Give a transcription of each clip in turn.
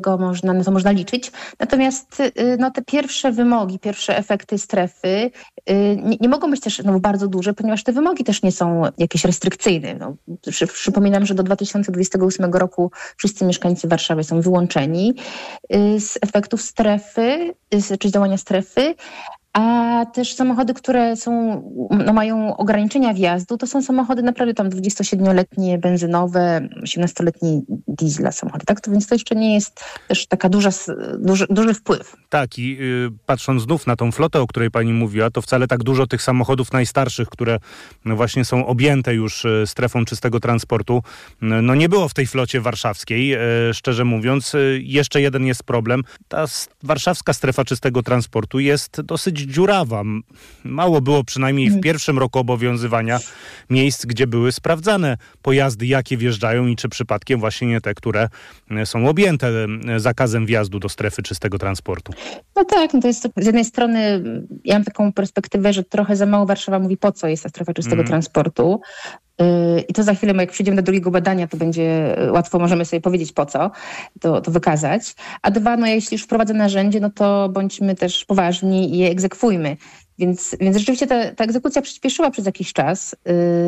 na to można liczyć. Natomiast te pierwsze wymogi, pierwsze efekty strefy nie mogą być też bardzo duże, ponieważ te wymogi też nie są jakieś restrykcyjne. Przypominam, że do 2028 roku wszyscy mieszkańcy Warszawy są wyłączeni z efektów strefy, czy z działania strefy. A też samochody, które mają ograniczenia wjazdu, to są samochody naprawdę tam 27-letnie benzynowe, 18-letnie diesla samochody. Tak? Więc to jeszcze nie jest też taka duży wpływ. Tak i patrząc znów na tą flotę, o której pani mówiła, to wcale tak dużo tych samochodów najstarszych, które właśnie są objęte już strefą czystego transportu, nie było w tej flocie warszawskiej. Szczerze mówiąc, jeszcze jeden jest problem. Ta warszawska strefa czystego transportu jest dosyć dziurawa. Mało było przynajmniej w pierwszym roku obowiązywania miejsc, gdzie były sprawdzane pojazdy, jakie wjeżdżają i czy przypadkiem właśnie nie te, które są objęte zakazem wjazdu do strefy czystego transportu. No tak, to jest z jednej strony, ja mam taką perspektywę, że trochę za mało Warszawa mówi, po co jest ta strefa czystego transportu. I to za chwilę, jak przyjdziemy do drugiego badania, to będzie łatwo, możemy sobie powiedzieć po co, to wykazać. A dwa, jeśli już wprowadzę narzędzie, to bądźmy też poważni i je egzekwujmy. Więc rzeczywiście ta egzekucja przyspieszyła przez jakiś czas.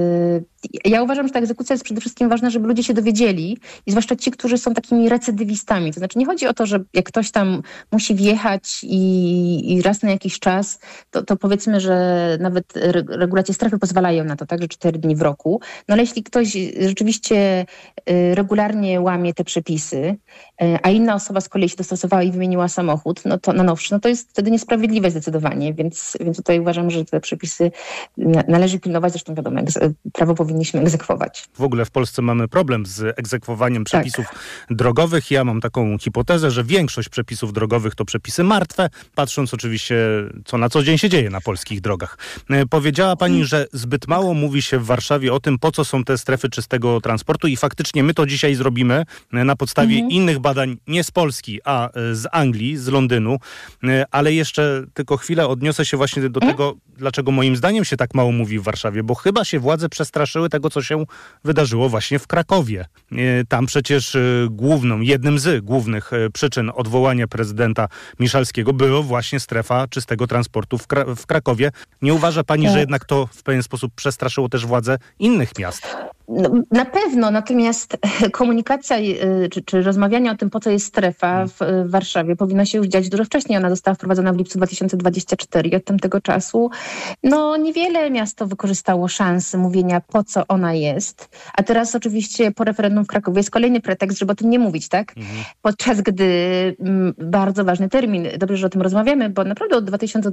Ja uważam, że ta egzekucja jest przede wszystkim ważna, żeby ludzie się dowiedzieli i zwłaszcza ci, którzy są takimi recydywistami. To znaczy nie chodzi o to, że jak ktoś tam musi wjechać i raz na jakiś czas, to powiedzmy, że nawet regulacje strefy pozwalają na to, tak, że 4 dni w roku. Ale jeśli ktoś rzeczywiście regularnie łamie te przepisy, a inna osoba z kolei się dostosowała i wymieniła samochód, to na nowszy, to jest wtedy niesprawiedliwe zdecydowanie, więc tutaj uważam, że te przepisy należy pilnować, zresztą wiadomo, prawo powinniśmy egzekwować. W ogóle w Polsce mamy problem z egzekwowaniem przepisów drogowych. Ja mam taką hipotezę, że większość przepisów drogowych to przepisy martwe, patrząc oczywiście, co na co dzień się dzieje na polskich drogach. Powiedziała pani, że zbyt mało mówi się w Warszawie o tym, po co są te strefy czystego transportu i faktycznie my to dzisiaj zrobimy na podstawie innych badań, nie z Polski, a z Anglii, z Londynu, ale jeszcze tylko chwilę odniosę się właśnie do tego, dlaczego moim zdaniem się tak mało mówi w Warszawie, bo chyba się władze przestraszyły tego, co się wydarzyło właśnie w Krakowie. Tam przecież jednym z głównych przyczyn odwołania prezydenta Miszalskiego było właśnie strefa czystego transportu w Krakowie. Nie uważa pani, że jednak to w pewien sposób przestraszyło też władze innych miast? Na pewno, natomiast komunikacja czy rozmawianie o tym, po co jest strefa w Warszawie, powinno się już dziać dużo wcześniej. Ona została wprowadzona w lipcu 2024 i od tamtego czasu niewiele miasto wykorzystało szansy mówienia, po co ona jest. A teraz oczywiście po referendum w Krakowie jest kolejny pretekst, żeby o tym nie mówić, tak? Podczas gdy bardzo ważny termin, dobrze, że o tym rozmawiamy, bo naprawdę od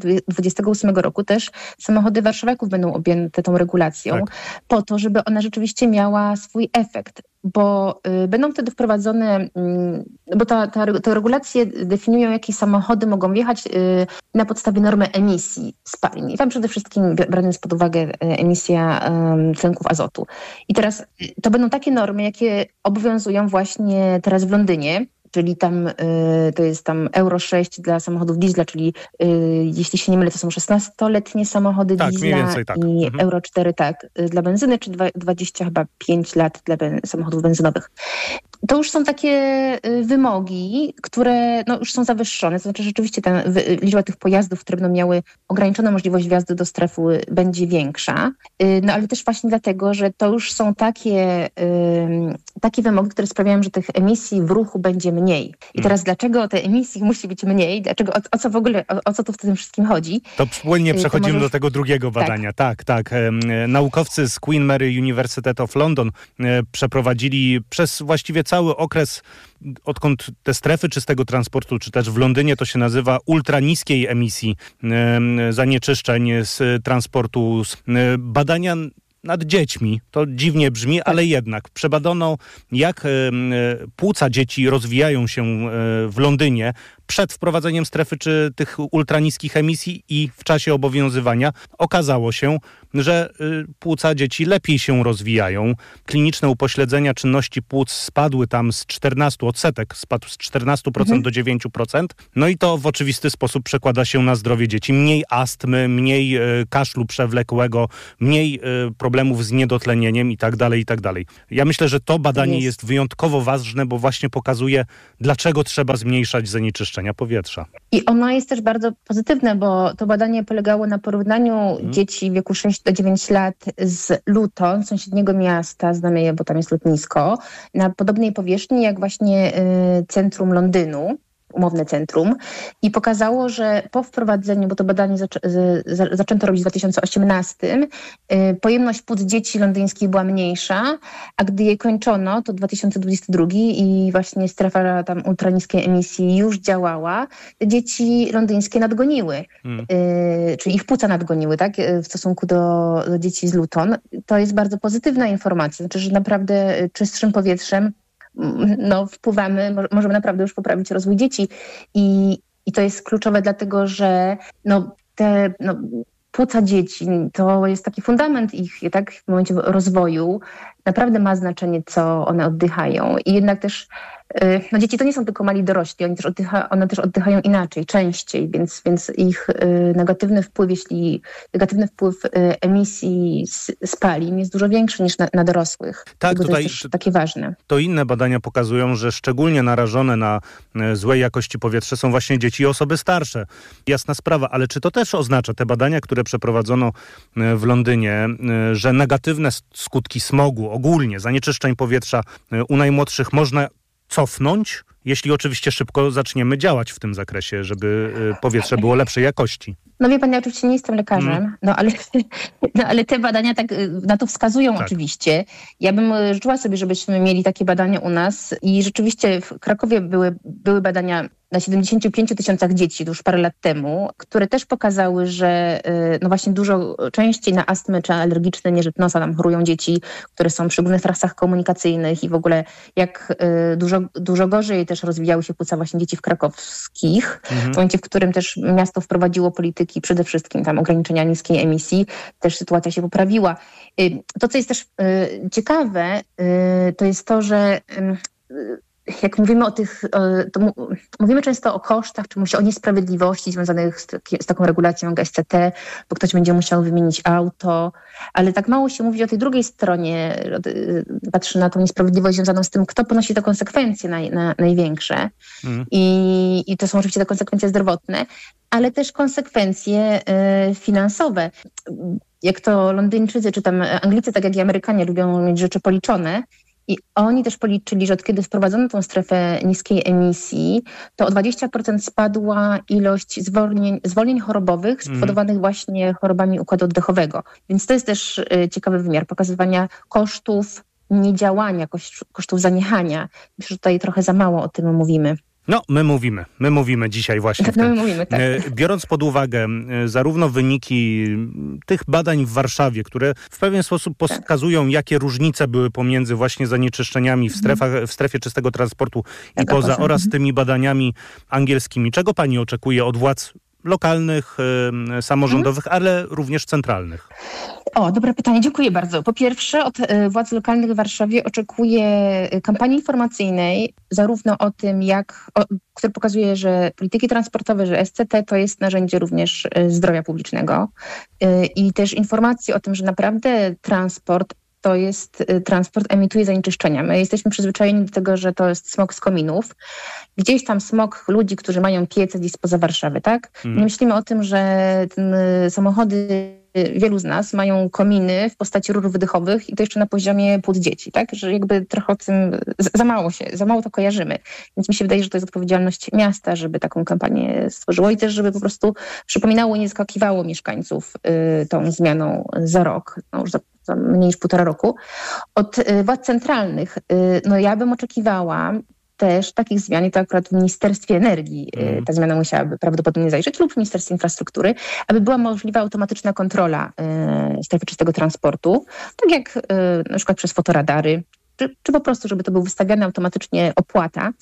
2028 roku też samochody warszawiaków będą objęte tą regulacją, po to, żeby ona rzeczywiście miała swój efekt, bo będą wtedy wprowadzone, bo te regulacje definiują, jakie samochody mogą wjechać na podstawie normy emisji spalin. I tam przede wszystkim brana jest pod uwagę emisja tlenków azotu. I teraz to będą takie normy, jakie obowiązują właśnie teraz w Londynie, czyli tam to jest tam Euro 6 dla samochodów diesla, czyli jeśli się nie mylę, to są 16-letnie samochody diesla i Euro 4 dla benzyny, czy 25 lat dla samochodów benzynowych. To już są takie wymogi, które już są zawyższone. To znaczy rzeczywiście ta liczba tych pojazdów, które będą miały ograniczoną możliwość wjazdu do strefy, będzie większa. Ale też właśnie dlatego, że to już są takie wymogi, które sprawiają, że tych emisji w ruchu będzie mniej. I teraz dlaczego te emisji musi być mniej? Dlaczego, o co tu w tym wszystkim chodzi? To płynnie przechodzimy do tego drugiego badania. Tak. Naukowcy z Queen Mary University of London przeprowadzili przez właściwie cały okres, odkąd te strefy czystego transportu, czy też w Londynie to się nazywa ultra niskiej emisji zanieczyszczeń z transportu, badania nad dziećmi. To dziwnie brzmi, ale jednak przebadano, jak płuca dzieci rozwijają się w Londynie przed wprowadzeniem strefy czy tych ultraniskich emisji i w czasie obowiązywania okazało się, że płuca dzieci lepiej się rozwijają. Kliniczne upośledzenia czynności płuc spadły tam z 14, odsetek spadł z 14% do 9%. No i to w oczywisty sposób przekłada się na zdrowie dzieci. Mniej astmy, mniej kaszlu przewlekłego, mniej problemów z niedotlenieniem i tak dalej, i tak dalej. Ja myślę, że to badanie jest wyjątkowo ważne, bo właśnie pokazuje, dlaczego trzeba zmniejszać zanieczyszczenia powietrza. I ono jest też bardzo pozytywne, bo to badanie polegało na porównaniu dzieci w wieku 6 do 9 lat z Luton, sąsiedniego miasta, znamy je, bo tam jest lotnisko, na podobnej powierzchni jak właśnie centrum Londynu, umowne centrum, i pokazało, że po wprowadzeniu, bo to badanie zaczęto robić w 2018, pojemność płuc dzieci londyńskich była mniejsza, a gdy je kończono, to 2022 i właśnie strefa tam ultraniskiej emisji już działała, dzieci londyńskie nadgoniły, czyli ich płuca nadgoniły, tak, w stosunku do dzieci z Luton. To jest bardzo pozytywna informacja, znaczy, że naprawdę czystszym powietrzem wpływamy, możemy naprawdę już poprawić rozwój dzieci i to jest kluczowe dlatego, że płuca dzieci to jest taki fundament ich, tak, w momencie rozwoju. Naprawdę ma znaczenie, co one oddychają i jednak też dzieci to nie są tylko mali dorośli, one też oddychają inaczej, częściej, więc ich negatywny wpływ emisji spalin jest dużo większy niż na dorosłych. Tak, to jest też takie ważne. To inne badania pokazują, że szczególnie narażone na złej jakości powietrze są właśnie dzieci i osoby starsze. Jasna sprawa, ale czy to też oznacza, te badania, które przeprowadzono w Londynie, że negatywne skutki smogu, ogólnie zanieczyszczeń powietrza u najmłodszych można cofnąć, jeśli oczywiście szybko zaczniemy działać w tym zakresie, żeby powietrze było lepszej jakości? No wie pan, ja oczywiście nie jestem lekarzem, ale te badania tak na to wskazują oczywiście. Ja bym życzyła sobie, żebyśmy mieli takie badania u nas i rzeczywiście w Krakowie były badania na 75 000 dzieci już parę lat temu, które też pokazały, że właśnie dużo częściej na astmę czy alergiczne nierzyt nosa tam chorują dzieci, które są przy głównych trasach komunikacyjnych i w ogóle jak dużo gorzej też rozwijały się płuca właśnie dzieci krakowskich, w momencie, w którym też miasto wprowadziło polityki przede wszystkim tam ograniczenia niskiej emisji, też sytuacja się poprawiła. To, co jest też ciekawe, to jest to, że jak mówimy mówimy często o kosztach, czy o niesprawiedliwości związanych z taką regulacją jak SCT, bo ktoś będzie musiał wymienić auto, ale tak mało się mówi o tej drugiej stronie, patrzy na tą niesprawiedliwość związaną z tym, kto ponosi te konsekwencje największe. I to są oczywiście te konsekwencje zdrowotne, ale też konsekwencje finansowe. Jak to Londyńczycy, czy tam Anglicy, tak jak i Amerykanie lubią mieć rzeczy policzone, i oni też policzyli, że od kiedy wprowadzono tą strefę niskiej emisji, to o 20% spadła ilość zwolnień chorobowych spowodowanych właśnie chorobami układu oddechowego. Więc to jest też ciekawy wymiar pokazywania kosztów niedziałania, kosztów zaniechania. Myślę, że tutaj trochę za mało o tym mówimy. No, my mówimy dzisiaj właśnie. Tak. Biorąc pod uwagę zarówno wyniki tych badań w Warszawie, które w pewien sposób pokazują, jakie różnice były pomiędzy właśnie zanieczyszczeniami w strefie czystego transportu i poza, oraz tymi badaniami angielskimi. Czego pani oczekuje od władz lokalnych, samorządowych, ale również centralnych? Dobre pytanie, dziękuję bardzo. Po pierwsze, od władz lokalnych w Warszawie oczekuję kampanii informacyjnej, zarówno o tym, który pokazuje, że polityki transportowe, że SCT to jest narzędzie również zdrowia publicznego i też informacji o tym, że naprawdę transport emituje zanieczyszczenia. My jesteśmy przyzwyczajeni do tego, że to jest smog z kominów. Gdzieś tam smog ludzi, którzy mają piece gdzieś spoza Warszawy, tak? Nie myślimy o tym, że samochody wielu z nas mają kominy w postaci rur wydechowych i to jeszcze na poziomie płuc dzieci, tak? Że jakby trochę o tym za mało to kojarzymy. Więc mi się wydaje, że to jest odpowiedzialność miasta, żeby taką kampanię stworzyło i też, żeby po prostu przypominało i nie zaskakiwało mieszkańców tą zmianą za rok, już za mniej niż 1,5 roku. Od władz centralnych, ja bym oczekiwała też takich zmian, i to akurat w Ministerstwie Energii ta zmiana musiałaby prawdopodobnie zajrzeć, lub w Ministerstwie Infrastruktury, aby była możliwa automatyczna kontrola strefy czystego transportu, tak jak na przykład przez fotoradary, czy po prostu, żeby to był wystawiana automatycznie opłata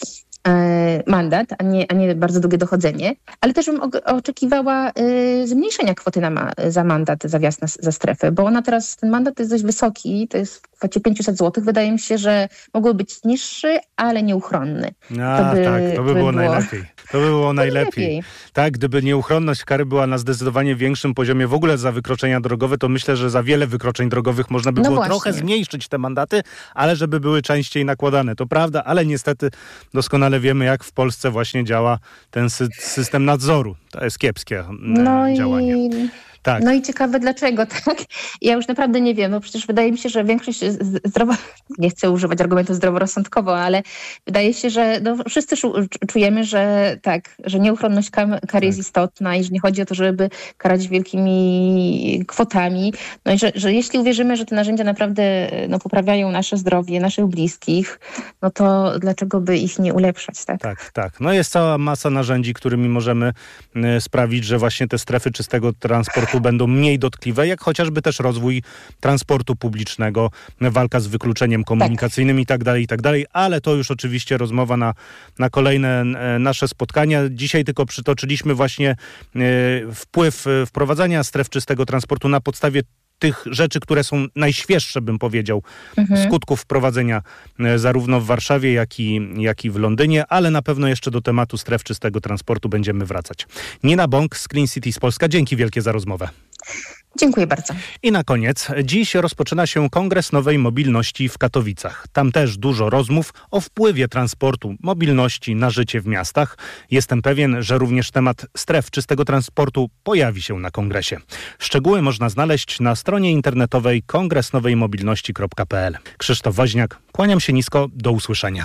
mandat, a nie bardzo długie dochodzenie, ale też bym oczekiwała zmniejszenia kwoty za mandat, za wjazd za strefę, bo ona teraz, ten mandat jest dość wysoki, to jest w kwocie 500 zł. Wydaje mi się, że mógłby być niższy, ale nieuchronny. To by było najlepiej. To by było najlepiej. Tak, gdyby nieuchronność kary była na zdecydowanie większym poziomie w ogóle za wykroczenia drogowe, to myślę, że za wiele wykroczeń drogowych można by było trochę zmniejszyć te mandaty, ale żeby były częściej nakładane. To prawda, ale niestety doskonale wiemy, jak w Polsce właśnie działa ten system nadzoru. To jest kiepskie działanie. Tak. No i ciekawe dlaczego, tak? Ja już naprawdę nie wiem, bo przecież wydaje mi się, że większość nie chcę używać argumentu zdroworozsądkowo, ale wydaje się, że wszyscy czujemy, że tak, że nieuchronność kary jest istotna i że nie chodzi o to, żeby karać wielkimi kwotami. No i że jeśli uwierzymy, że te narzędzia naprawdę poprawiają nasze zdrowie, naszych bliskich, no to dlaczego by ich nie ulepszać, tak? Tak. No jest cała masa narzędzi, którymi możemy sprawić, że właśnie te strefy czystego transportu będą mniej dotkliwe, jak chociażby też rozwój transportu publicznego, walka z wykluczeniem komunikacyjnym i tak dalej, ale to już oczywiście rozmowa na kolejne nasze spotkania. Dzisiaj tylko przytoczyliśmy właśnie wpływ wprowadzania stref czystego transportu na podstawie tych rzeczy, które są najświeższe, bym powiedział, skutków wprowadzenia zarówno w Warszawie, jak i w Londynie, ale na pewno jeszcze do tematu stref czystego transportu będziemy wracać. Nina Bąk z Clean Cities Polska, dzięki wielkie za rozmowę. Dziękuję bardzo. I na koniec, dziś rozpoczyna się Kongres Nowej Mobilności w Katowicach. Tam też dużo rozmów o wpływie transportu, mobilności na życie w miastach. Jestem pewien, że również temat stref czystego transportu pojawi się na kongresie. Szczegóły można znaleźć na stronie internetowej kongresnowejmobilności.pl. Krzysztof Woźniak, kłaniam się nisko, do usłyszenia.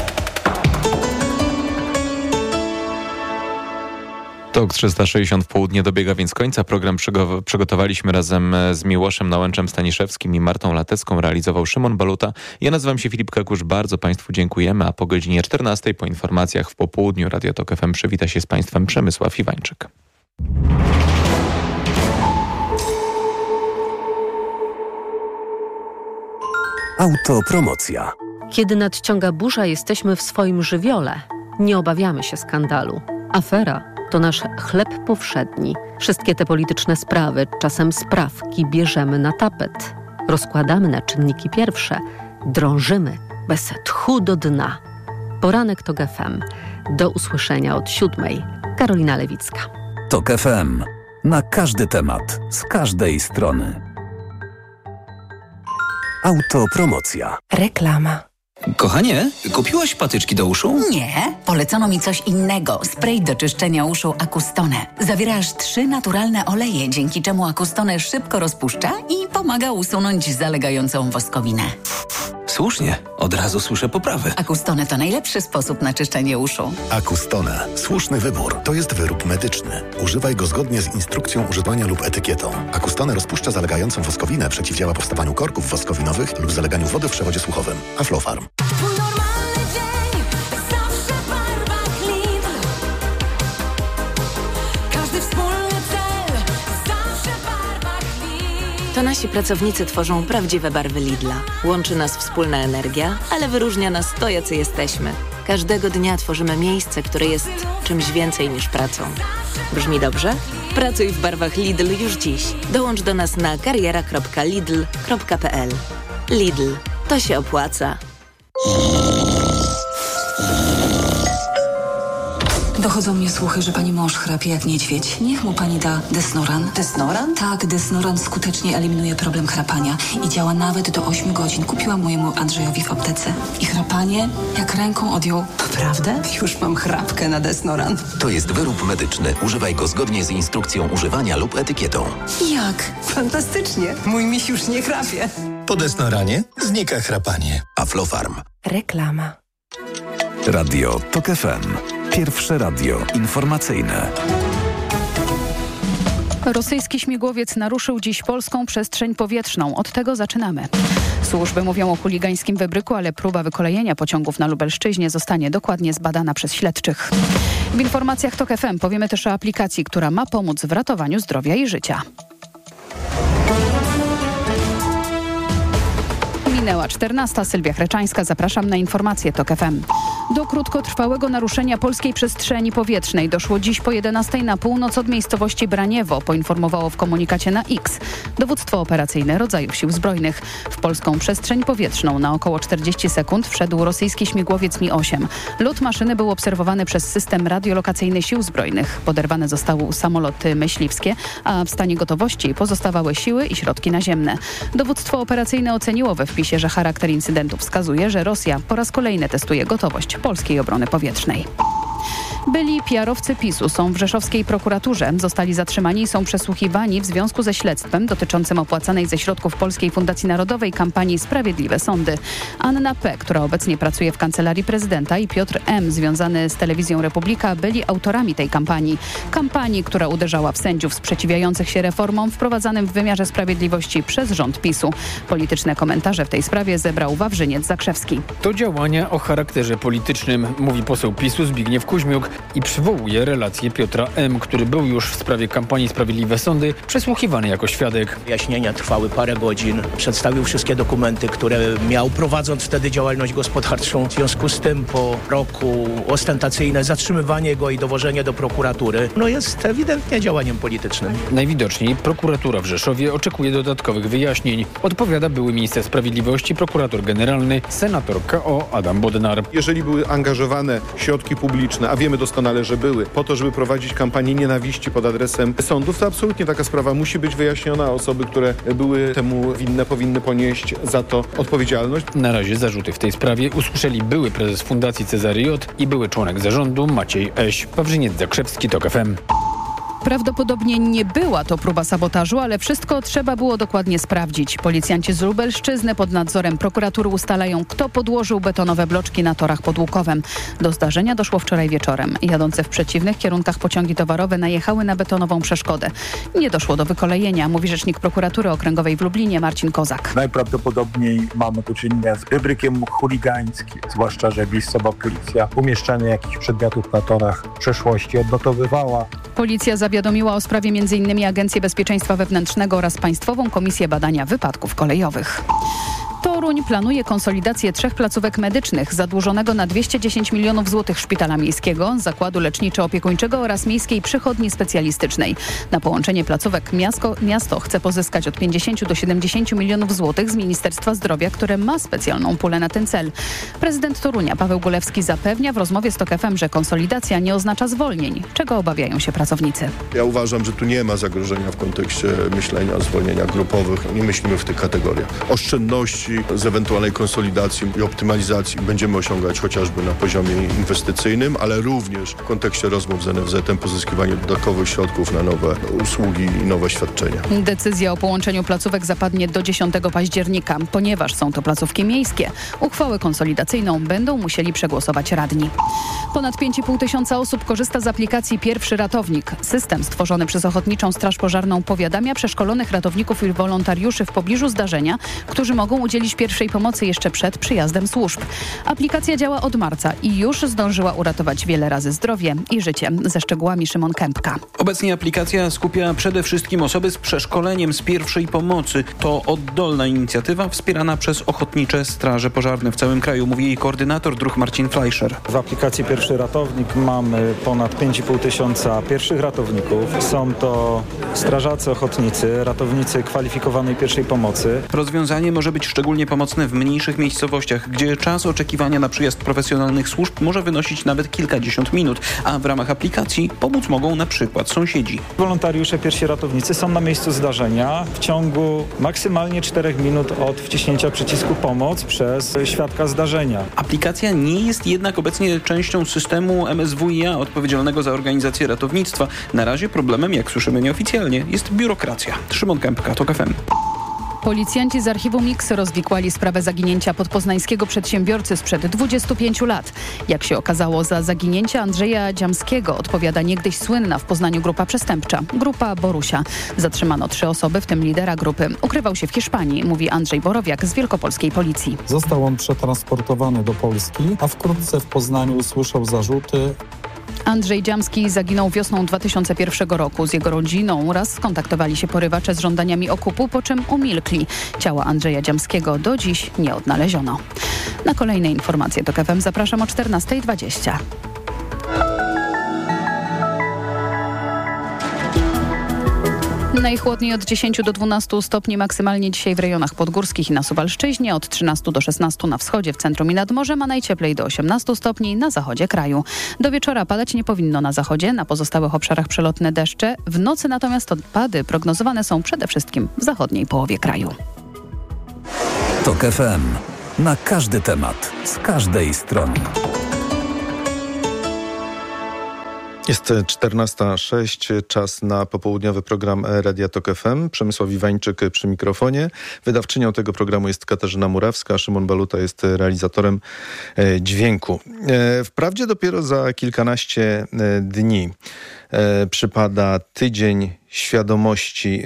TOK 360 w południe dobiega więc końca. Program przygotowaliśmy razem z Miłoszem Nałęczem-Staniszewskim i Martą Latecką. Realizował Szymon Baluta. Ja nazywam się Filip Kakusz. Bardzo Państwu dziękujemy. A po godzinie 14 po informacjach w popołudniu Radio TOK FM przywita się z Państwem Przemysław Iwańczyk. Autopromocja. Kiedy nadciąga burza, jesteśmy w swoim żywiole. Nie obawiamy się skandalu. Afera to nasz chleb powszedni. Wszystkie te polityczne sprawy, czasem sprawki, bierzemy na tapet. Rozkładamy na czynniki pierwsze. Drążymy bez tchu do dna. Poranek TOK FM. Do usłyszenia od 7:00. Karolina Lewicka. TOK FM. Na każdy temat, z każdej strony. Autopromocja. Reklama. Kochanie, kupiłaś patyczki do uszu? Nie, polecono mi coś innego. Spray do czyszczenia uszu Acustone. Zawiera aż 3 naturalne oleje, dzięki czemu Acustone szybko rozpuszcza i pomaga usunąć zalegającą woskowinę. Słusznie, od razu słyszę poprawy. Acustone to najlepszy sposób na czyszczenie uszu. Acustone. Słuszny wybór. To jest wyrób medyczny. Używaj go zgodnie z instrukcją używania lub etykietą. Acustone rozpuszcza zalegającą woskowinę, przeciwdziała powstawaniu korków woskowinowych lub zaleganiu wody w przewodzie słuchowym. Aflofarm. To nasi pracownicy tworzą prawdziwe barwy Lidla. Łączy nas wspólna energia, ale wyróżnia nas to, jacy jesteśmy. Każdego dnia tworzymy miejsce, które jest czymś więcej niż pracą. Brzmi dobrze? Pracuj w barwach Lidl już dziś. Dołącz do nas na kariera.lidl.pl. Lidl. To się opłaca. Dochodzą mnie słuchy, że pani mąż chrapie jak niedźwiedź. Niech mu pani da Desnoran. Desnoran? Tak, Desnoran skutecznie eliminuje problem chrapania i działa nawet do 8 godzin. Kupiłam mojemu Andrzejowi w aptece. I chrapanie jak ręką odjął. Naprawdę? Już mam chrapkę na Desnoran. To jest wyrób medyczny. Używaj go zgodnie z instrukcją używania lub etykietą. Jak? Fantastycznie. Mój miś już nie chrapie. Po Desnoranie znika chrapanie. Aflofarm. Reklama. Radio TOK FM. Pierwsze radio informacyjne. Rosyjski śmigłowiec naruszył dziś polską przestrzeń powietrzną. Od tego zaczynamy. Służby mówią o chuligańskim wybryku, ale próba wykolejenia pociągów na Lubelszczyźnie zostanie dokładnie zbadana przez śledczych. W informacjach TOK FM powiemy też o aplikacji, która ma pomóc w ratowaniu zdrowia i życia. Minęła 14. Sylwia Chreczańska. Zapraszam na informacje TOK FM. Do krótkotrwałego naruszenia polskiej przestrzeni powietrznej doszło dziś po 11 na północ od miejscowości Braniewo, poinformowało w komunikacie na X Dowództwo Operacyjne Rodzajów Sił Zbrojnych. W polską przestrzeń powietrzną na około 40 sekund wszedł rosyjski śmigłowiec Mi-8. Lot maszyny był obserwowany przez system radiolokacyjny Sił Zbrojnych. Poderwane zostały samoloty myśliwskie, a w stanie gotowości pozostawały siły i środki naziemne. Dowództwo operacyjne oceniło we wpisie, że charakter incydentu wskazuje, że Rosja po raz kolejny testuje gotowość polskiej obrony powietrznej. Byli PR-owcy PiS-u są w rzeszowskiej prokuraturze. Zostali zatrzymani i są przesłuchiwani w związku ze śledztwem dotyczącym opłacanej ze środków Polskiej Fundacji Narodowej kampanii Sprawiedliwe Sądy. Anna P., która obecnie pracuje w Kancelarii Prezydenta, i Piotr M., związany z Telewizją Republika, byli autorami tej kampanii. Kampanii, która uderzała w sędziów sprzeciwiających się reformom wprowadzanym w wymiarze sprawiedliwości przez rząd PiS-u. Polityczne komentarze w tej sprawie zebrał Wawrzyniec Zakrzewski. To działania o charakterze politycznym, mówi poseł PiS-u Zbigniew Kuźmiuk i przywołuje relację Piotra M., który był już w sprawie kampanii Sprawiedliwe Sądy przesłuchiwany jako świadek. Wyjaśnienia trwały parę godzin. Przedstawił wszystkie dokumenty, które miał, prowadząc wtedy działalność gospodarczą. W związku z tym po roku ostentacyjne zatrzymywanie go i dowożenie do prokuratury jest ewidentnie działaniem politycznym. Najwidoczniej prokuratura w Rzeszowie oczekuje dodatkowych wyjaśnień. Odpowiada były minister sprawiedliwości, prokurator generalny, senator KO Adam Bodnar. Jeżeli były angażowane środki publiczne, a wiemy doskonale, że były, po to, żeby prowadzić kampanię nienawiści pod adresem sądów, to absolutnie taka sprawa musi być wyjaśniona. Osoby, które były temu winne, powinny ponieść za to odpowiedzialność. Na razie zarzuty w tej sprawie usłyszeli były prezes Fundacji Cezary J. i były członek zarządu Maciej Eś. Wawrzyniec Zakrzewski, TOK FM. Prawdopodobnie nie była to próba sabotażu, ale wszystko trzeba było dokładnie sprawdzić. Policjanci z Lubelszczyzny pod nadzorem prokuratury ustalają, kto podłożył betonowe bloczki na torach pod Łukowem. Do zdarzenia doszło wczoraj wieczorem. Jadące w przeciwnych kierunkach pociągi towarowe najechały na betonową przeszkodę. Nie doszło do wykolejenia, mówi rzecznik prokuratury okręgowej w Lublinie Marcin Kozak. Najprawdopodobniej mamy do czynienia z wybrykiem chuligańskim, zwłaszcza, że miejscowa policja umieszczanie jakichś przedmiotów na torach w przeszłości odnotowywała. Policja zawiadomiła o sprawie m.in. Agencję Bezpieczeństwa Wewnętrznego oraz Państwową Komisję Badania Wypadków Kolejowych. Toruń planuje konsolidację 3 placówek medycznych, zadłużonego na 210 milionów złotych szpitala miejskiego, zakładu leczniczo-opiekuńczego oraz miejskiej przychodni specjalistycznej. Na połączenie placówek miasto chce pozyskać od 50 do 70 milionów złotych z Ministerstwa Zdrowia, które ma specjalną pulę na ten cel. Prezydent Torunia Paweł Gulewski zapewnia w rozmowie z TOK FM, że konsolidacja nie oznacza zwolnień, czego obawiają się pracownicy. Ja uważam, że tu nie ma zagrożenia w kontekście myślenia o zwolnieniach grupowych. Nie myślimy w tych kategoriach. Oszczędności z ewentualnej konsolidacji i optymalizacji będziemy osiągać chociażby na poziomie inwestycyjnym, ale również w kontekście rozmów z NFZ-em pozyskiwanie dodatkowych środków na nowe usługi i nowe świadczenia. Decyzja o połączeniu placówek zapadnie do 10 października. Ponieważ są to placówki miejskie, uchwałę konsolidacyjną będą musieli przegłosować radni. Ponad 5,5 tysiąca osób korzysta z aplikacji Pierwszy Ratownik. System stworzony przez Ochotniczą Straż Pożarną powiadamia przeszkolonych ratowników i wolontariuszy w pobliżu zdarzenia, którzy mogą udzielić pierwszej pomocy jeszcze przed przyjazdem służb. Aplikacja działa od marca i już zdążyła uratować wiele razy zdrowie i życie. Ze szczegółami Szymon Kępka. Obecnie aplikacja skupia przede wszystkim osoby z przeszkoleniem z pierwszej pomocy. To oddolna inicjatywa wspierana przez Ochotnicze Straże Pożarne w całym kraju, mówi jej koordynator dróg Marcin Fleischer. W aplikacji Pierwszy Ratownik mamy ponad 5,5 tysiąca pierwszych ratowników. Są to strażacy ochotnicy, ratownicy kwalifikowanej pierwszej pomocy. Rozwiązanie może być szczególnie pomocne w mniejszych miejscowościach, gdzie czas oczekiwania na przyjazd profesjonalnych służb może wynosić nawet kilkadziesiąt minut, a w ramach aplikacji pomóc mogą na przykład sąsiedzi. Wolontariusze pierwsi ratownicy są na miejscu zdarzenia w ciągu maksymalnie 4 minut od wciśnięcia przycisku pomoc przez świadka zdarzenia. Aplikacja nie jest jednak obecnie częścią systemu MSWiA odpowiedzialnego za organizację ratownictwa. Na razie problemem, jak słyszymy nieoficjalnie, jest biurokracja. Szymon Kępka, TOK FM. Policjanci z archiwum X rozwikłali sprawę zaginięcia podpoznańskiego przedsiębiorcy sprzed 25 lat. Jak się okazało, za zaginięcie Andrzeja Dziamskiego odpowiada niegdyś słynna w Poznaniu grupa przestępcza, grupa Borusia. Zatrzymano 3 osoby, w tym lidera grupy. Ukrywał się w Hiszpanii, mówi Andrzej Borowiak z wielkopolskiej policji. Został on przetransportowany do Polski, a wkrótce w Poznaniu usłyszał zarzuty Andrzej Dziamski zaginął wiosną 2001 roku. Z jego rodziną raz skontaktowali się porywacze z żądaniami okupu, po czym umilkli. Ciała Andrzeja Dziamskiego do dziś nie odnaleziono. Na kolejne informacje TOK FM zapraszam o 14:20. Najchłodniej od 10 do 12 stopni maksymalnie dzisiaj w rejonach podgórskich i na Suwalszczyźnie, od 13 do 16 na wschodzie, w centrum i nad morzem, a najcieplej do 18 stopni na zachodzie kraju. Do wieczora padać nie powinno na zachodzie, na pozostałych obszarach przelotne deszcze. W nocy natomiast opady prognozowane są przede wszystkim w zachodniej połowie kraju. TOK FM. Na każdy temat, z każdej strony. Jest 14:06, czas na popołudniowy program Radia TOK FM. Przemysław Iwańczyk przy mikrofonie. Wydawczynią tego programu jest Katarzyna Murawska, Szymon Baluta jest realizatorem dźwięku. Wprawdzie dopiero za kilkanaście dni przypada tydzień świadomości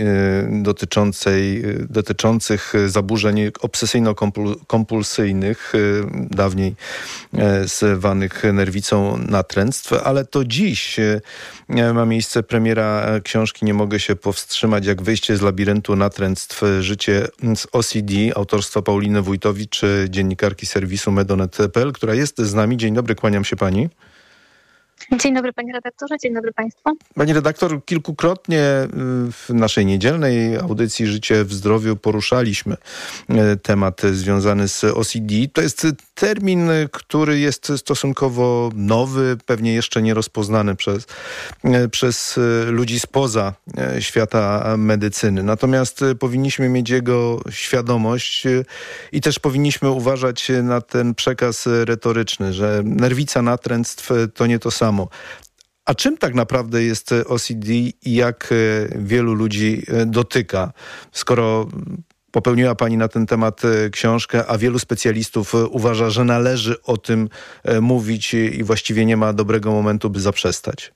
dotyczących zaburzeń obsesyjno-kompulsyjnych, dawniej zwanych nerwicą natręctw, ale to dziś ma miejsce premiera książki Nie mogę się powstrzymać, jak wyjście z labiryntu natręctw, życie z OCD, autorstwa Pauliny Wójtowicz, dziennikarki serwisu Medonet.pl, która jest z nami. Dzień dobry, kłaniam się pani. Dzień dobry panie redaktorze, dzień dobry państwu. Pani redaktor, kilkukrotnie w naszej niedzielnej audycji Życie w zdrowiu poruszaliśmy temat związany z OCD. To jest termin, który jest stosunkowo nowy, pewnie jeszcze nie rozpoznany przez ludzi spoza świata medycyny. Natomiast powinniśmy mieć jego świadomość i też powinniśmy uważać na ten przekaz retoryczny, że nerwica natręctw to nie to samo. A czym tak naprawdę jest OCD i jak wielu ludzi dotyka? Skoro popełniła pani na ten temat książkę, a wielu specjalistów uważa, że należy o tym mówić i właściwie nie ma dobrego momentu, by zaprzestać.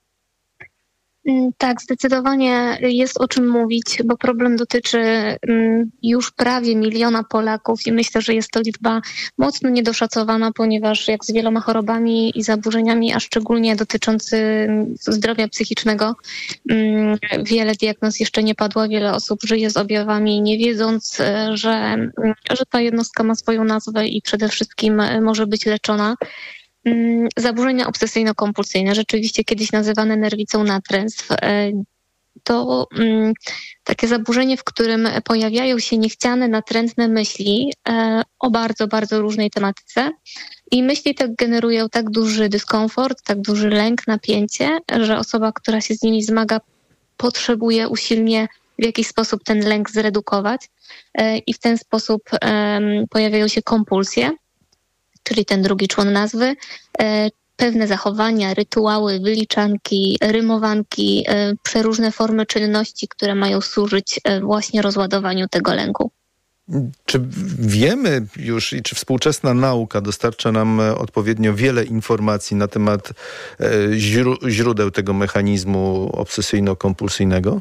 Tak, zdecydowanie jest o czym mówić, bo problem dotyczy już prawie 1 miliona Polaków i myślę, że jest to liczba mocno niedoszacowana, ponieważ jak z wieloma chorobami i zaburzeniami, a szczególnie dotyczący zdrowia psychicznego, wiele diagnoz jeszcze nie padło, wiele osób żyje z objawami, nie wiedząc, że ta jednostka ma swoją nazwę i przede wszystkim może być leczona. Zaburzenia obsesyjno-kompulsyjne, rzeczywiście kiedyś nazywane nerwicą natręstw, to takie zaburzenie, w którym pojawiają się niechciane, natrętne myśli o bardzo, bardzo różnej tematyce i myśli te generują tak duży dyskomfort, tak duży lęk, napięcie, że osoba, która się z nimi zmaga, potrzebuje usilnie w jakiś sposób ten lęk zredukować i w ten sposób pojawiają się kompulsje, czyli ten drugi człon nazwy, pewne zachowania, rytuały, wyliczanki, rymowanki, przeróżne formy czynności, które mają służyć właśnie rozładowaniu tego lęku. Czy wiemy już i czy współczesna nauka dostarcza nam odpowiednio wiele informacji na temat źródeł tego mechanizmu obsesyjno-kompulsyjnej?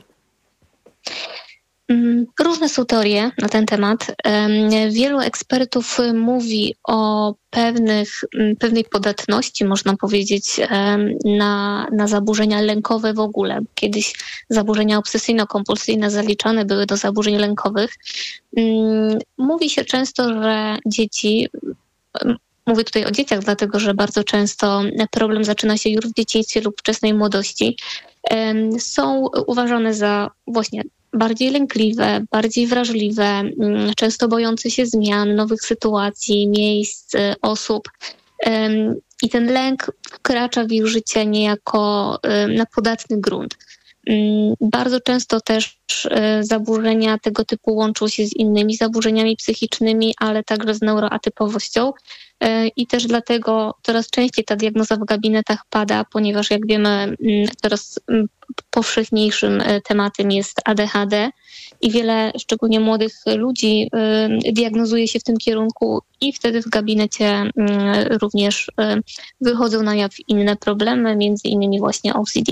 Różne są teorie na ten temat. Wielu ekspertów mówi o pewnej podatności, można powiedzieć, na zaburzenia lękowe w ogóle. Kiedyś zaburzenia obsesyjno-kompulsyjne zaliczane były do zaburzeń lękowych. Mówi się często, że dzieci... Mówię tutaj o dzieciach, dlatego że bardzo często problem zaczyna się już w dzieciństwie lub wczesnej młodości. Są uważane za właśnie bardziej lękliwe, bardziej wrażliwe, często bojące się zmian, nowych sytuacji, miejsc, osób. I ten lęk wkracza w ich życie niejako na podatny grunt. Bardzo często też zaburzenia tego typu łączą się z innymi zaburzeniami psychicznymi, ale także z neuroatypowością. I też dlatego coraz częściej ta diagnoza w gabinetach pada, ponieważ jak wiemy, coraz powszechniejszym tematem jest ADHD i wiele, szczególnie młodych ludzi, diagnozuje się w tym kierunku i wtedy w gabinecie również wychodzą na jaw inne problemy, między innymi właśnie OCD.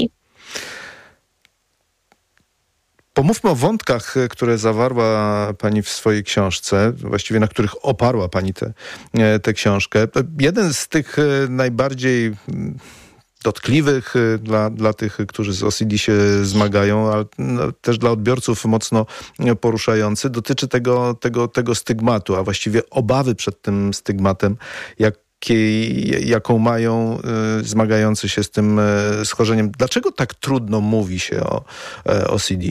Pomówmy o wątkach, które zawarła pani w swojej książce, właściwie na których oparła pani tę książkę. Jeden z tych najbardziej dotkliwych dla tych, którzy z OCD się zmagają, ale też dla odbiorców mocno poruszający. Dotyczy tego stygmatu, a właściwie obawy przed tym stygmatem, jaką mają zmagający się z tym schorzeniem. Dlaczego tak trudno mówi się o OCD?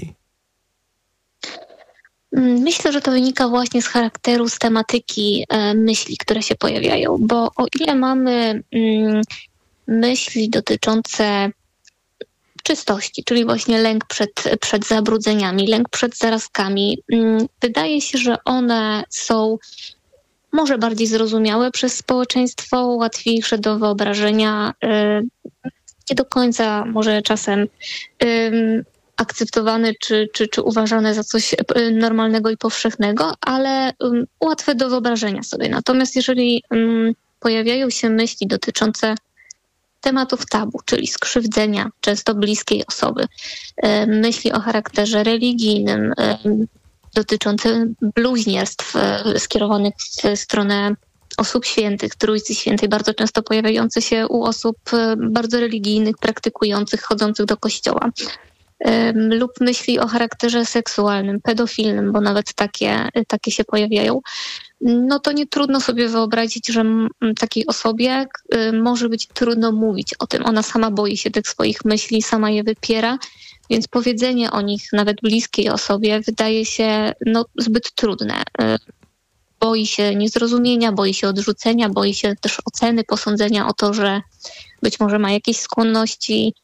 Myślę, że to wynika właśnie z charakteru, z tematyki myśli, które się pojawiają, bo o ile mamy myśli dotyczące czystości, czyli właśnie lęk przed zabrudzeniami, lęk przed zarazkami, wydaje się, że one są może bardziej zrozumiałe przez społeczeństwo, łatwiejsze do wyobrażenia, nie do końca może czasem akceptowane czy uważane za coś normalnego i powszechnego, ale łatwe do wyobrażenia sobie. Natomiast jeżeli pojawiają się myśli dotyczące tematów tabu, czyli skrzywdzenia często bliskiej osoby, myśli o charakterze religijnym, dotyczące bluźnierstw skierowanych w stronę osób świętych, Trójcy Świętej, bardzo często pojawiające się u osób bardzo religijnych, praktykujących, chodzących do kościoła, lub myśli o charakterze seksualnym, pedofilnym, bo nawet takie się pojawiają, no to nie trudno sobie wyobrazić, że takiej osobie może być trudno mówić o tym. Ona sama boi się tych swoich myśli, sama je wypiera, więc powiedzenie o nich nawet bliskiej osobie wydaje się zbyt trudne. Boi się niezrozumienia, boi się odrzucenia, boi się też oceny, posądzenia o to, że być może ma jakieś skłonności,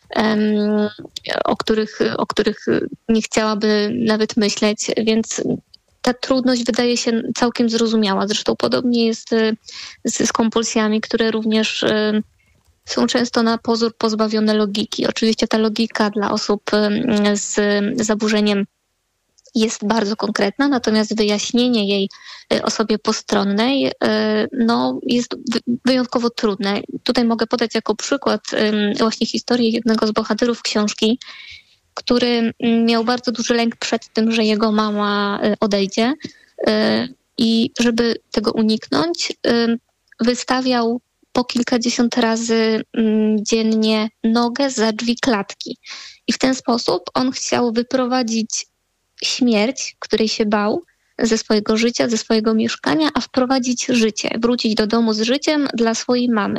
o których nie chciałaby nawet myśleć, więc ta trudność wydaje się całkiem zrozumiała. Zresztą podobnie jest z kompulsjami, które również są często na pozór pozbawione logiki. Oczywiście ta logika dla osób z zaburzeniem jest bardzo konkretna, natomiast wyjaśnienie jej osobie postronnej jest wyjątkowo trudne. Tutaj mogę podać jako przykład właśnie historię jednego z bohaterów książki, który miał bardzo duży lęk przed tym, że jego mama odejdzie i żeby tego uniknąć, wystawiał po kilkadziesiąt razy dziennie nogę za drzwi klatki. I w ten sposób on chciał wyprowadzić śmierć, której się bał, ze swojego życia, ze swojego mieszkania, a wprowadzić życie, wrócić do domu z życiem dla swojej mamy.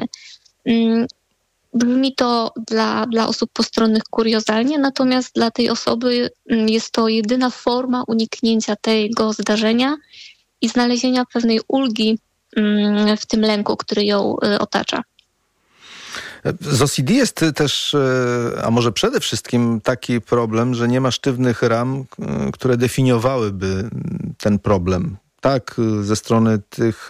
Brzmi to dla osób postronnych kuriozalnie, natomiast dla tej osoby jest to jedyna forma uniknięcia tego zdarzenia i znalezienia pewnej ulgi w tym lęku, który ją otacza. Z OCD jest też, a może przede wszystkim taki problem, że nie ma sztywnych ram, które definiowałyby ten problem. Tak, ze strony tych,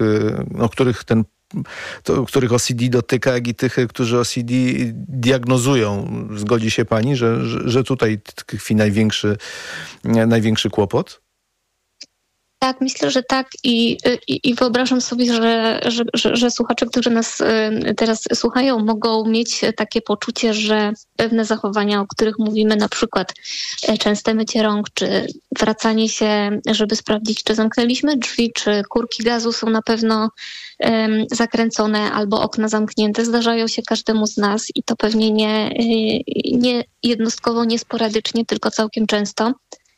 których OCD dotyka, jak i tych, którzy OCD diagnozują. Zgodzi się pani, że tutaj tkwi największy kłopot? Tak, myślę, że tak i wyobrażam sobie, że słuchacze, którzy nas teraz słuchają, mogą mieć takie poczucie, że pewne zachowania, o których mówimy, na przykład częste mycie rąk, czy wracanie się, żeby sprawdzić, czy zamknęliśmy drzwi, czy kurki gazu są na pewno zakręcone albo okna zamknięte, zdarzają się każdemu z nas i to pewnie nie jednostkowo, nie sporadycznie, tylko całkiem często.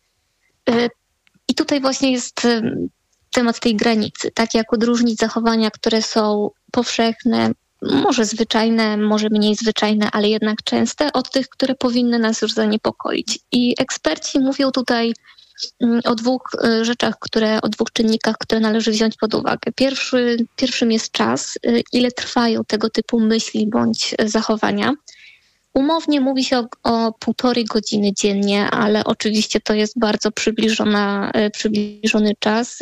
I tutaj właśnie jest temat tej granicy, tak jak odróżnić zachowania, które są powszechne, może zwyczajne, może mniej zwyczajne, ale jednak częste, od tych, które powinny nas już zaniepokoić. I eksperci mówią tutaj o dwóch rzeczach, o dwóch czynnikach, które należy wziąć pod uwagę. Pierwszym jest czas, ile trwają tego typu myśli bądź zachowania. Umownie mówi się o 1,5 godziny dziennie, ale oczywiście to jest bardzo przybliżony czas.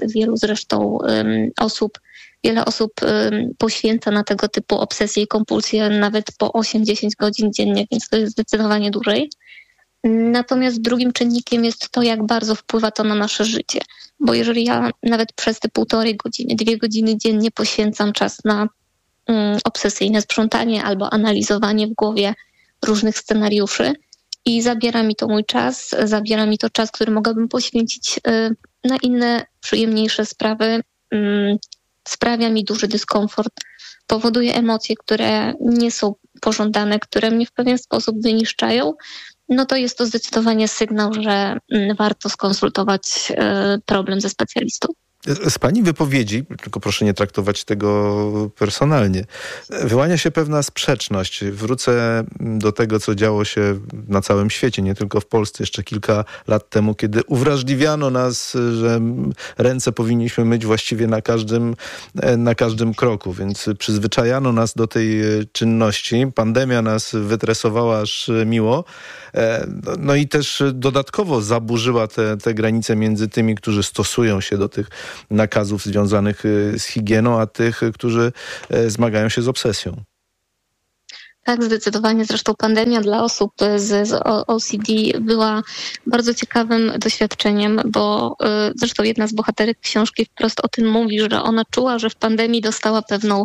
Wiele osób poświęca na tego typu obsesje i kompulsje nawet po 8-10 godzin dziennie, więc to jest zdecydowanie dłużej. Natomiast drugim czynnikiem jest to, jak bardzo wpływa to na nasze życie. Bo jeżeli ja nawet przez te 1,5 godziny, 2 godziny dziennie poświęcam czas na obsesyjne sprzątanie albo analizowanie w głowie różnych scenariuszy i zabiera mi to mój czas, zabiera mi to czas, który mogłabym poświęcić na inne, przyjemniejsze sprawy, sprawia mi duży dyskomfort, powoduje emocje, które nie są pożądane, które mnie w pewien sposób wyniszczają, no to jest to zdecydowanie sygnał, że warto skonsultować problem ze specjalistą. Z pani wypowiedzi, tylko proszę nie traktować tego personalnie, wyłania się pewna sprzeczność. Wrócę do tego, co działo się na całym świecie, nie tylko w Polsce, jeszcze kilka lat temu, kiedy uwrażliwiano nas, że ręce powinniśmy myć właściwie na każdym kroku, więc przyzwyczajano nas do tej czynności. Pandemia nas wytresowała aż miło. No i też dodatkowo zaburzyła te granice między tymi, którzy stosują się do tych nakazów związanych z higieną, a tych, którzy zmagają się z obsesją. Tak, zdecydowanie. Zresztą pandemia dla osób z OCD była bardzo ciekawym doświadczeniem, bo zresztą jedna z bohaterek książki wprost o tym mówi, że ona czuła, że w pandemii dostała pewną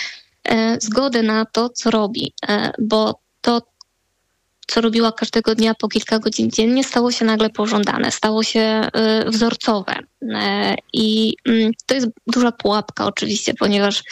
zgodę na to, co robi, bo to, co robiła każdego dnia po kilka godzin dziennie, stało się nagle pożądane, stało się wzorcowe. I to jest duża pułapka oczywiście, ponieważ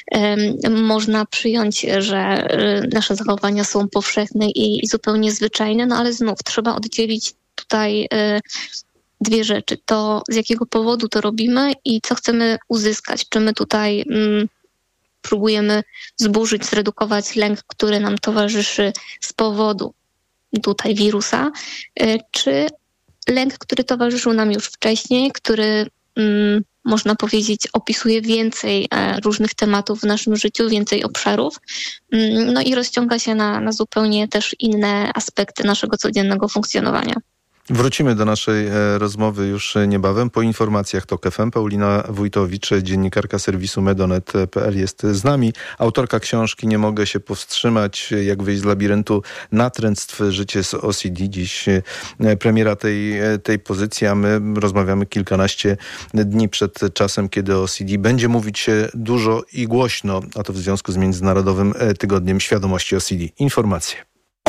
można przyjąć, że nasze zachowania są powszechne i zupełnie zwyczajne, no ale znów trzeba oddzielić tutaj dwie rzeczy. To, z jakiego powodu to robimy i co chcemy uzyskać. Czy my tutaj próbujemy zburzyć, zredukować lęk, który nam towarzyszy z powodu tutaj wirusa, czy lęk, który towarzyszył nam już wcześniej, który można powiedzieć opisuje więcej różnych tematów w naszym życiu, więcej obszarów, no i rozciąga się na zupełnie też inne aspekty naszego codziennego funkcjonowania. Wrócimy do naszej rozmowy już niebawem. Po informacjach TOK FM Paulina Wójtowicz, dziennikarka serwisu Medonet.pl jest z nami. Autorka książki Nie mogę się powstrzymać, jak wyjść z labiryntu natręctw, życie z OCD. Dziś premiera tej pozycji, a my rozmawiamy kilkanaście dni przed czasem, kiedy o OCD będzie mówić się dużo i głośno, a to w związku z Międzynarodowym Tygodniem Świadomości OCD. Informacje.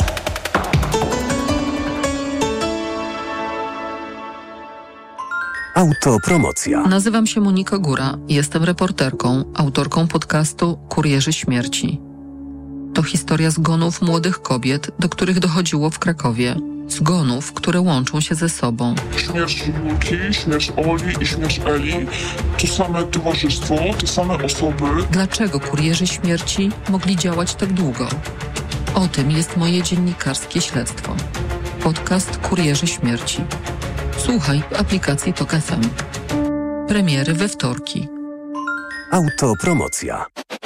Autopromocja. Nazywam się Monika Góra. Jestem reporterką, autorką podcastu Kurierzy Śmierci. To historia zgonów młodych kobiet, do których dochodziło w Krakowie. Zgonów, które łączą się ze sobą. Śmierć Julki, śmierć Oli i śmierć Eli. To same towarzystwo, te same osoby. Dlaczego Kurierzy Śmierci mogli działać tak długo? O tym jest moje dziennikarskie śledztwo. Podcast Kurierzy Śmierci. Słuchaj w aplikacji TOK FM. Premiery we wtorki. Autopromocja.